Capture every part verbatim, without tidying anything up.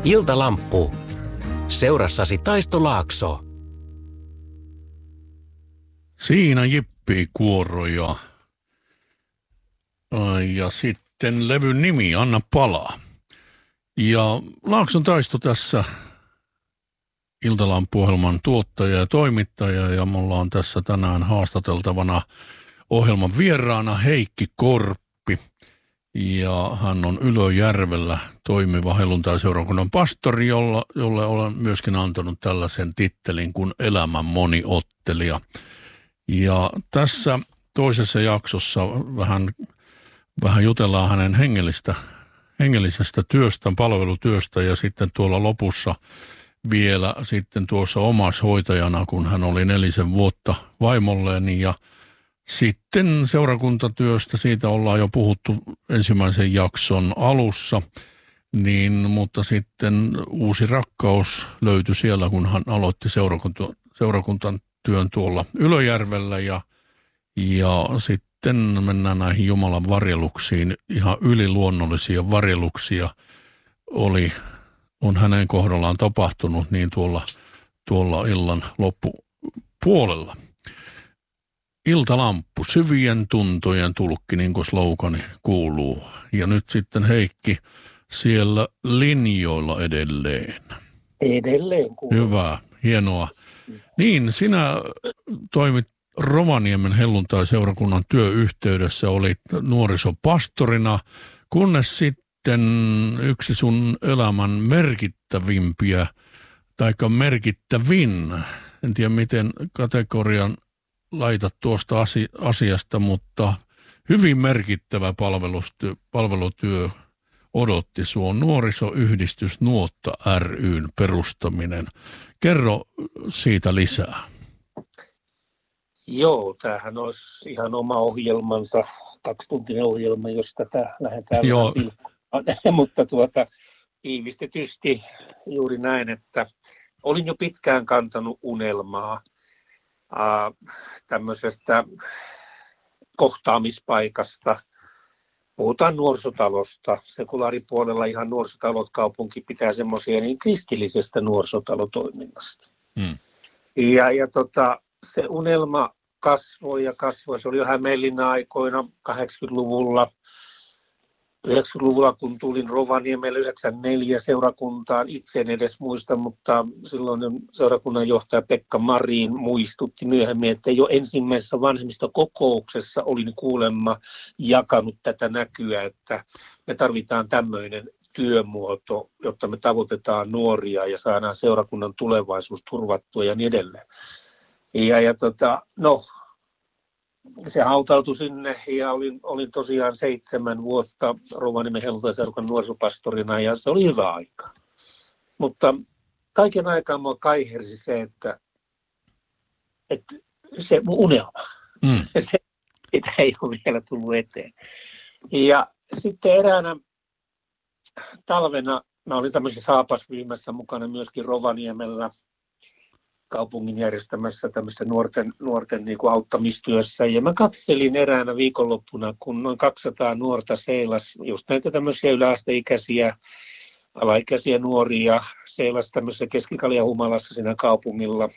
Iltalamppu. Seurassasi Taisto Laakso. Siinä Jippi Kuoro ja, ja sitten levyn nimi Anna palaa. Ja Laakson Taisto tässä Iltalamppu-ohjelman tuottaja ja toimittaja, ja mulla on tässä tänään haastateltavana ohjelman vieraana Heikki Korppi. Ja hän on Ylöjärvellä toimiva helluntaiseurakunnan pastori, jolla, jolle olen myöskin antanut tällaisen tittelin kuin elämän moniottelija. Ja tässä toisessa jaksossa vähän, vähän jutellaan hänen hengellistä, hengellisestä työstä, palvelutyöstä, ja sitten tuolla lopussa vielä sitten tuossa omaishoitajana, kun hän oli nelisen vuotta vaimolleen, ja sitten seurakuntatyöstä, siitä ollaan jo puhuttu ensimmäisen jakson alussa, niin, mutta sitten uusi rakkaus löytyi siellä, kun hän aloitti seurakunta, seurakuntan työn tuolla Ylöjärvellä, ja, ja sitten mennään näihin Jumalan varjeluksiin, ihan yliluonnollisia varjeluksia oli, on hänen kohdallaan tapahtunut niin tuolla, tuolla illan loppupuolella. Iltalamppu, syvien tuntojen tulkki, niin kuin slogani kuuluu. Ja nyt sitten Heikki siellä linjoilla edelleen. Edelleen kuuluu. Hyvä, hienoa. Niin, sinä toimit Rovaniemen helluntaiseurakunnan työyhteydessä, olit nuorisopastorina, kunnes sitten yksi sun elämän merkittävimpiä, taikka merkittävin, en tiedä miten kategorian laitat tuosta asiasta, mutta hyvin merkittävä palvelutyö, palvelutyö odotti sua. Nuorisoyhdistys Nuotta ry:n perustaminen. Kerro siitä lisää. Joo, tämähän olisi ihan oma ohjelmansa, kaksituntinen ohjelma, jos tätä lähdetään vähän, mutta tuota, tiivistetysti juuri näin, että olin jo pitkään kantanut unelmaa äh, tämmöisestä kohtaamispaikasta. Puhutaan nuorisotalosta. Sekulaaripuolella ihan nuorisotalot, kaupunki pitää semmoisia niin kristillisestä nuorisotalotoiminnasta. Hmm. Ja, ja tota, se unelma kasvoi ja kasvoi. Se oli jo Hämeenlinnan aikoina kahdeksankymmentäluvulla. yhdeksänkymmentäluvulla, kun tulin Rovaniemelle yhdeksänkymmentäneljä seurakuntaan, itse en edes muista, mutta silloin seurakunnan johtaja Pekka Marin muistutti myöhemmin, että jo ensimmäisessä vanhemmistokokouksessa olin kuulemma jakanut tätä näkyä, että me tarvitaan tämmöinen työmuoto, jotta me tavoitetaan nuoria ja saadaan seurakunnan tulevaisuus turvattua ja niin edelleen. Ja, ja tota, no, se hautautui sinne ja olin, olin tosiaan seitsemän vuotta Rovaniemen helluntaiseurakunnan nuorisopastorina ja se oli hyvä aika. Mutta kaiken aikaa minua kaihersi se, että, että se mun unelma, mm. se sitä ei ole vielä tullut eteen. Ja sitten eräänä talvena mä olin tämmöisessä saapasryhmässä mukana myöskin Rovaniemellä, kaupungin järjestämässä tämmöistä nuorten, nuorten niin kuin auttamistyössä. Ja mä katselin eräänä viikonloppuna, kun noin kaksisataa nuorta seilas, just näitä tämmöisiä yläasteikäisiä, alaikäisiä nuoria, seilas tämmöisessä Keski-Kaljan-humalassa siinä kaupungilla.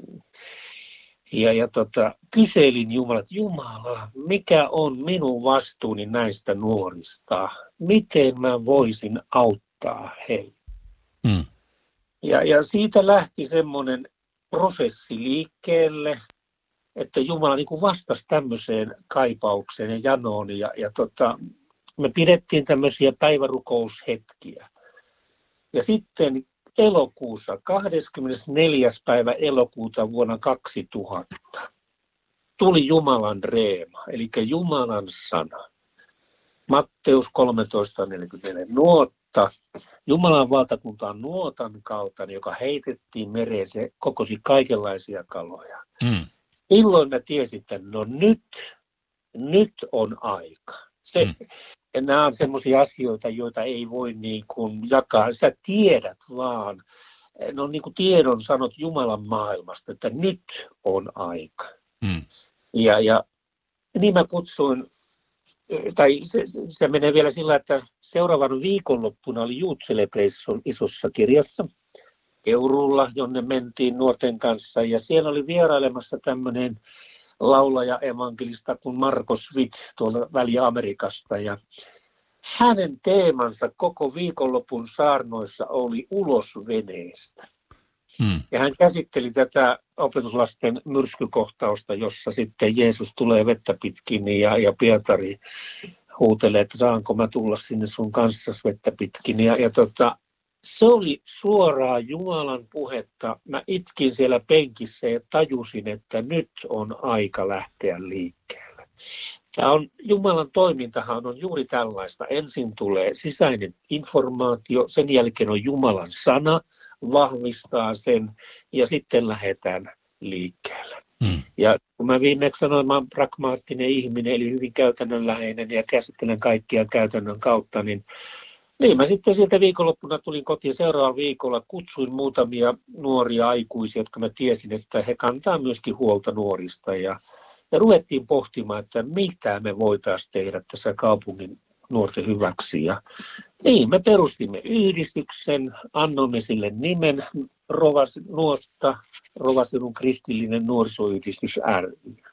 Ja, ja tota, kyselin Jumala, että Jumala, mikä on minun vastuuni näistä nuorista? Miten mä voisin auttaa heitä? Mm. Ja, ja siitä lähti semmoinen prosessi liikkeelle, että Jumala niin kuin vastasi tämmöiseen kaipaukseen ja janoon. Ja, ja tota, me pidettiin tämmöisiä päivärukoushetkiä. Ja sitten elokuussa, kahdeskymmenesneljäs päivä elokuuta vuonna kaksituhatta, tuli Jumalan reema, eli Jumalan sana. Matteus kolmetoista neljäkymmentäneljä, nuotta. Jumalan valtakunta on nuotan kaltainen, joka heitettiin mereen, se kokosi kaikenlaisia kaloja. Hmm. Silloin mä tiesin, että no nyt, nyt on aika. Se, hmm. Nämä on semmoisia asioita, joita ei voi niin kuin jakaa. Sä tiedät vaan, ne on niin kuin tiedon sanot Jumalan maailmasta, että nyt on aika. Hmm. Ja, ja niin mä kutsuin tai se, se menee vielä sillä, että seuraavan viikonloppuna oli Youth Celebration isossa kirjassa Keuruulla, jonne mentiin nuorten kanssa, ja siellä oli vierailemassa tämmöinen laulaja evankelista kuin Marcos Witt tuolta Väli-Amerikasta, ja hänen teemansa koko viikonlopun saarnoissa oli ulos veneestä. Hmm. Ja hän käsitteli tätä opetuslasten myrskykohtausta, jossa sitten Jeesus tulee vettä pitkin ja, ja Pietari huutelee, että saanko mä tulla sinne sun kanssasi vettä pitkin. Ja, ja tota, se oli suoraa Jumalan puhetta. Mä itkin siellä penkissä ja tajusin, että nyt on aika lähteä liikkeelle. Tämä on, Jumalan toimintahan on juuri tällaista. Ensin tulee sisäinen informaatio, sen jälkeen on Jumalan sana, vahvistaa sen ja sitten lähdetään liikkeelle. Mm. Ja kun mä viimeksi sanoin, mä olen pragmaattinen ihminen, eli hyvin käytännönläheinen ja käsittelen kaikkia käytännön kautta, niin, niin mä sitten sieltä viikonloppuna tulin kotiin seuraavalla viikolla, kutsuin muutamia nuoria aikuisia, jotka mä tiesin, että he kantaa myöskin huolta nuorista ja, ja ruvettiin pohtimaan, että mitä me voitaisiin tehdä tässä kaupungin nuorten hyväksi. Ja niin, me perustimme yhdistyksen, annoimme sille nimen Rovas, Nuotta, Rovasirun kristillinen nuorisoyhdistys ry.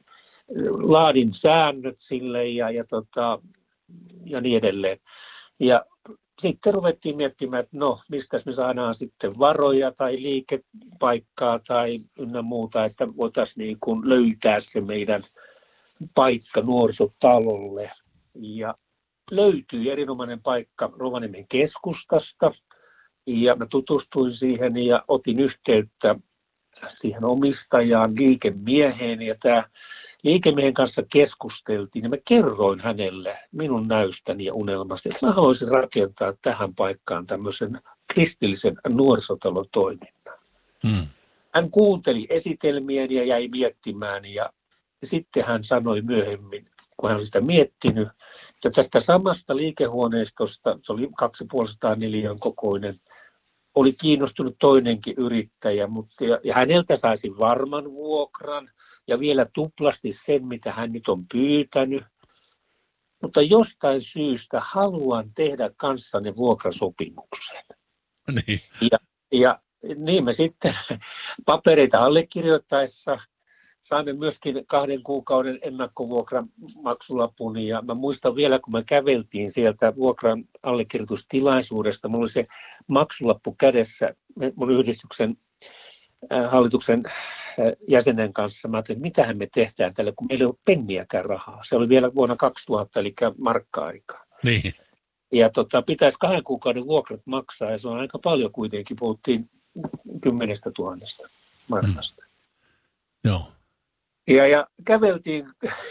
Laadin säännöt sille ja, ja, tota, ja niin edelleen. Ja sitten ruvettiin miettimään, että no, mistä me saadaan sitten varoja tai liikepaikkaa tai ynnä muuta, että voitaisiin niin kuin löytää se meidän paikka nuorisotalolle. Ja löytyi erinomainen paikka Rovaniemen keskustasta ja mä tutustuin siihen ja otin yhteyttä siihen omistajaan, liikemieheen, ja tämä liikemiehen kanssa keskusteltiin ja mä kerroin hänelle minun näystäni ja unelmasti, että mä haluaisin rakentaa tähän paikkaan tämmöisen kristillisen nuorisotalotoiminnan. Hmm. Hän kuunteli esitelmiäni ja jäi miettimään ja sitten hän sanoi myöhemmin, kun hän oli sitä miettinyt, ja tästä samasta liikehuoneistosta, se oli kaksisataaviisikymmentä neliön kokoinen, oli kiinnostunut toinenkin yrittäjä, mutta, ja, ja häneltä saisi varman vuokran ja vielä tuplasti sen, mitä hän nyt on pyytänyt. Mutta jostain syystä haluan tehdä kanssanne vuokrasopimuksen. Niin. Ja, ja niin me sitten papereita allekirjoittaessa saimme myöskin kahden kuukauden ennakkovuokran maksulapun, ja mä muistan vielä, kun me käveltiin sieltä vuokran allekirjoitustilaisuudesta, mulla oli se maksulappu kädessä mun yhdistyksen äh, hallituksen äh, jäsenen kanssa. Mä ajattelin, että mitähän me tehdään tälle, kun meillä ei ole penniäkään rahaa. Se oli vielä vuonna kaksituhatta, eli markka-aikaa. Niin. Ja tota, pitäisi kahden kuukauden vuokrat maksaa, ja se on aika paljon kuitenkin, puhuttiin kymmenestä tuhannesta markasta. Mm. Joo. Ja, ja käveltiin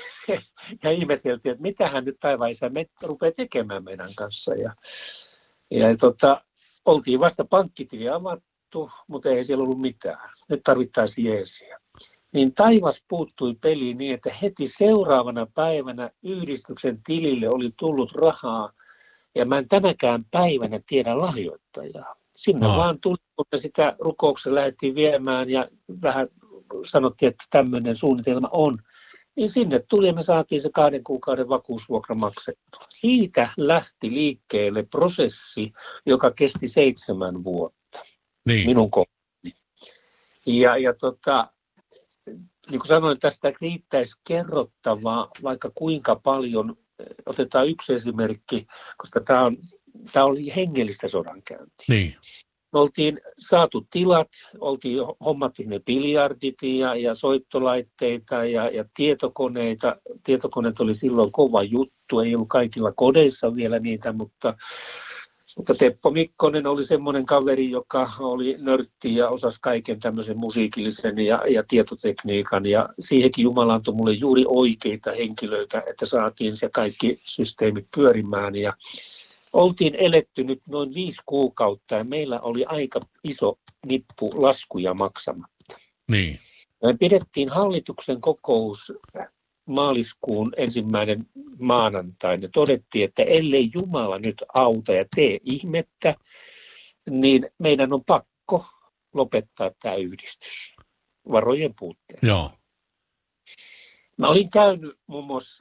ja ihmeteltiin, että mitähän nyt taivaan isä me rupeaa tekemään meidän kanssa. Ja, ja tota, oltiin vasta pankkitili avattu, mutta ei siellä ollut mitään. Nyt tarvittaisiin jeesiä. Niin taivas puuttui peliin niin, että heti seuraavana päivänä yhdistyksen tilille oli tullut rahaa. Ja mä en tänäkään päivänä tiedä lahjoittajaa. Sinne no. vaan tuli, mutta sitä rukouksen lähdettiin viemään ja vähän sanottiin, että tämmöinen suunnitelma on, niin sinne tuli ja me saatiin se kahden kuukauden vakuusvuokra maksettua. Siitä lähti liikkeelle prosessi, joka kesti seitsemän vuotta. Niin. Minun kohdallani. Ja, ja tota, niin kuin sanoin, tästä riittäisi kerrottavaa vaikka kuinka paljon. Otetaan yksi esimerkki, koska tämä, on, tämä oli hengellistä sodankäyntiä. Niin. Me oltiin saatu tilat, oltiin hommattu ne biljardit ja, ja soittolaitteita ja, ja tietokoneita. Tietokoneet oli silloin kova juttu, ei ollut kaikilla kodeissa vielä niitä, mutta, mutta Teppo Mikkonen oli semmoinen kaveri, joka oli nörtti ja osasi kaiken tämmöisen musiikillisen ja, ja tietotekniikan. Ja siihenkin Jumala antoi mulle juuri oikeita henkilöitä, että saatiin se kaikki systeemit pyörimään. Ja oltiin eletty nyt noin viisi kuukautta ja meillä oli aika iso nippu laskuja maksamatta. Niin. Me pidettiin hallituksen kokous maaliskuun ensimmäinen maanantai ja todettiin, että ellei Jumala nyt auta ja tee ihmettä, niin meidän on pakko lopettaa tämä yhdistys varojen puutteessa. Joo. Mä olin käynyt muun muassa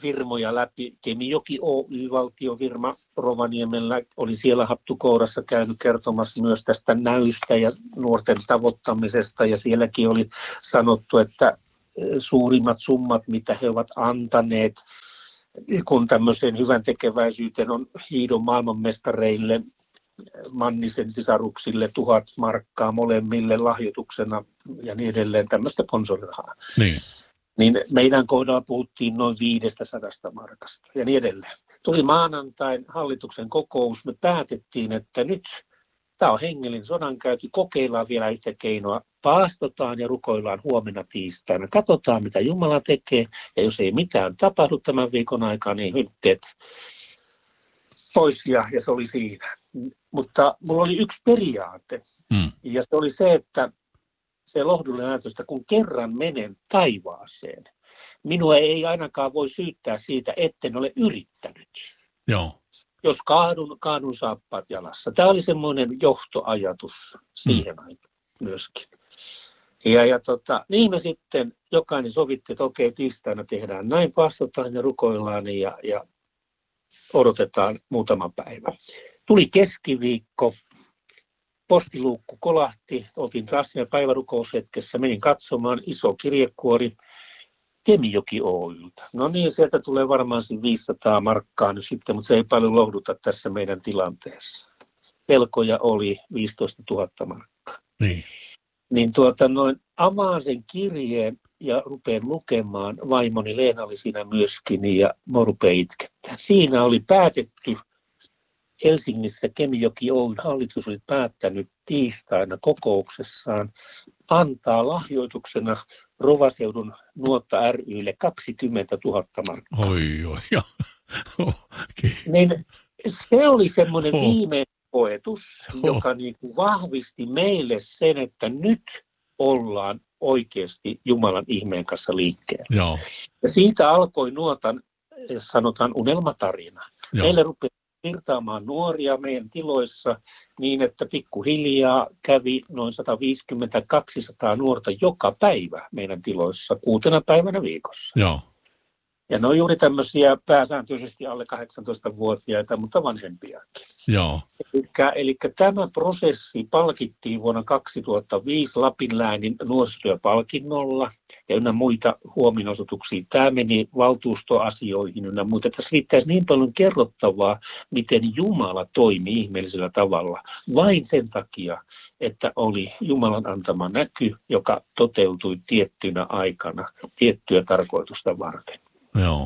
firmoja läpi. Kemijoki Oy, valtiofirma Rovaniemellä, oli siellä hattukourassa käynyt kertomassa myös tästä näystä ja nuorten tavoittamisesta. Ja sielläkin oli sanottu, että suurimmat summat, mitä he ovat antaneet, kun tämmöiseen hyvän tekeväisyyteen on hiidon maailmanmestareille, Mannisen sisaruksille tuhat markkaa molemmille lahjoituksena ja niin edelleen, tämmöistä sponsorirahaa. Niin. Niin meidän kohdalla puhuttiin noin viisisataa markasta ja niin edelleen. Tuli maanantain hallituksen kokous, me päätettiin, että nyt tämä on hengellinen sodankäynti, kokeillaan vielä yhtä keinoa, paastotaan ja rukoillaan huomenna tiistaina. Katsotaan, mitä Jumala tekee, ja jos ei mitään tapahdu tämän viikon aikana, niin hytteet pois, ja, ja se oli siinä. Mutta mulla oli yksi periaate, mm. ja se oli se, että se lohdullinen ajatus, että kun kerran menen taivaaseen, minua ei ainakaan voi syyttää siitä, etten ole yrittänyt. Joo. Jos kaadun, kaadun saappaat jalassa. Tämä oli semmoinen johtoajatus siihen mm. aikaan myöskin. Ja, ja tota, niin me sitten jokainen sovitti, että okei, tiistaina tehdään näin, paastotaan ja rukoillaan ja, ja odotetaan muutama päivä. Tuli keskiviikko, postiluukku kolahti, oltiin taas siinä päivärukoushetkessä, menin katsomaan, iso kirjekuori Kemijoki Oylta. No niin, sieltä tulee varmaan viisisataa markkaa nyt sitten, mutta se ei paljon lohduta tässä meidän tilanteessa. Velkoja oli viisitoista tuhatta markkaa. Niin. Niin tuota noin, avaan sen kirjeen ja rupean lukemaan. Vaimoni Leena oli siinä myöskin ja mä rupean itkettämään. Siinä oli päätetty Helsingissä Kemijoki Oyn hallitus oli päättänyt tiistaina kokouksessaan antaa lahjoituksena Rovaseudun Nuotta ry:lle kaksikymmentätuhatta markkaa. Oi, oi, ja. Okay. Niin se oli semmoinen oh. viimeinen koetus, oh. joka niin kuin vahvisti meille sen, että nyt ollaan oikeasti Jumalan ihmeen kanssa liikkeellä. Joo. Ja siitä alkoi Nuotan, sanotaan, unelmatarina. Joo. Meille rupesi virtaamaan nuoria meidän tiloissa niin, että pikkuhiljaa kävi noin sata viisikymmentä kaksisataa nuorta joka päivä meidän tiloissa kuutena päivänä viikossa. Joo. Ja ne on juuri tämmöisiä pääsääntöisesti alle kahdeksantoistavuotiaita, mutta vanhempiakin. Joo. Eli, eli tämä prosessi palkittiin vuonna kaksituhattaviisi Lapinläänin nuorisotyöpalkinnolla ja ynnä muita huomionosoituksia. Tämä meni valtuustoasioihin ynnä muita. Tässä riittäisi niin paljon kerrottavaa, miten Jumala toimi ihmeellisellä tavalla. Vain sen takia, että oli Jumalan antama näky, joka toteutui tiettynä aikana tiettyä tarkoitusta varten. Joo,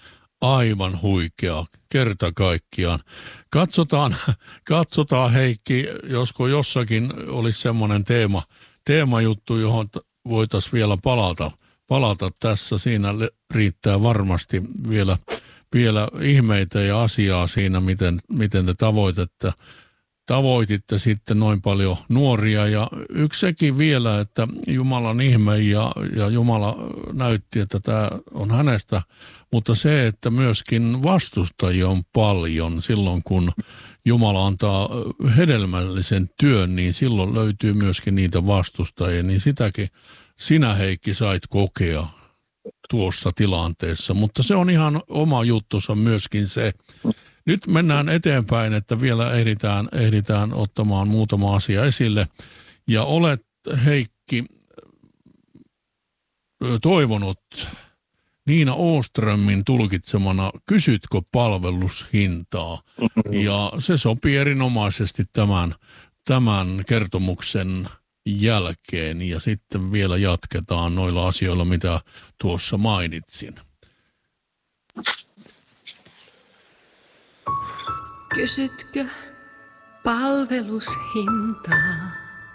aivan huikea, kerta kaikkiaan. Katsotaan, katsotaan Heikki, josko jossakin olisi semmoinen teema, teemajuttu, johon voitaisiin vielä palata, palata tässä. Siinä riittää varmasti vielä, vielä ihmeitä ja asiaa siinä, miten, miten te tavoitette. Tavoititte sitten noin paljon nuoria ja yksi sekin vielä, että Jumalan ihme ja, ja Jumala näytti, että tämä on hänestä, mutta se, että myöskin vastustajia on paljon silloin, kun Jumala antaa hedelmällisen työn, niin silloin löytyy myöskin niitä vastustajia, niin sitäkin sinä Heikki sait kokea tuossa tilanteessa, mutta se on ihan oma juttusa myöskin se. Nyt mennään eteenpäin, että vielä ehditään, ehditään ottamaan muutama asia esille. Ja olet, Heikki, toivonut Niina Åströmin tulkitsemana Kysytkö palvelushintaa? Ja se sopii erinomaisesti tämän, tämän kertomuksen jälkeen. Ja sitten vielä jatketaan noilla asioilla, mitä tuossa mainitsin. Kysytkö palvelushintaa?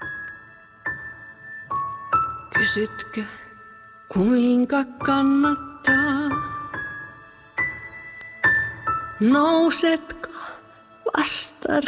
Kysytkö kuinka kannattaa? Nousetko vasta